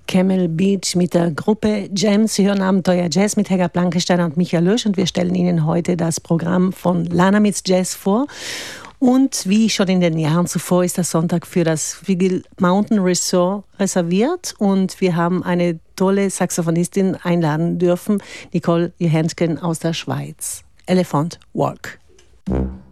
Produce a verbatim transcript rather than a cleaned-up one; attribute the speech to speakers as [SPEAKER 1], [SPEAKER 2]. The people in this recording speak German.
[SPEAKER 1] Camel Beach mit der Gruppe Jam. Sie hören Abenteuer Jazz mit Helga Blankensteiner und Michael Lösch und wir stellen Ihnen heute das Programm von Lana Meets Jazz vor. Und wie schon in den Jahren zuvor ist der Sonntag für das Vigil Mountain Resort reserviert und wir haben eine tolle Saxophonistin einladen dürfen, Nicole Johannsken aus der Schweiz. Elephant Walk.